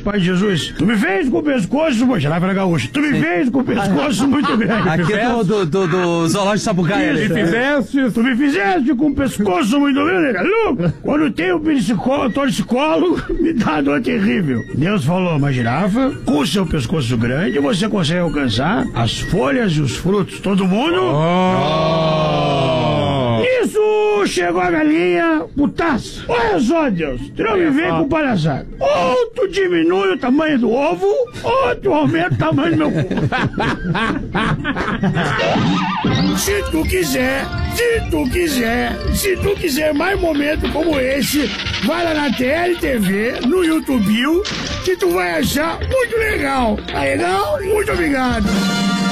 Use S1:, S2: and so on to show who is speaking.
S1: pai de Jesus. Tu me fez com o pescoço, girafa era gaúcha. Tu me fez com o pescoço muito grande.
S2: Aqui é do Zoológico Sapucaia.
S1: Tu me fizeste com o pescoço muito grande, louco. Quando tem o torcicólogo, me dá dor terrível. Deus falou, mas girafa, com o seu pescoço grande, você consegue alcançar as folhas e os frutos. Todo mundo? Isso chegou a galinha, putaça. Olha só, Deus, tu não me vem com palhaçada. Ou tu diminui o tamanho do ovo, ou tu aumenta o tamanho do meu cu. Se tu quiser mais momentos como esse, vai lá na TLTV, no YouTube, que tu vai achar muito legal. Tá legal? Muito obrigado.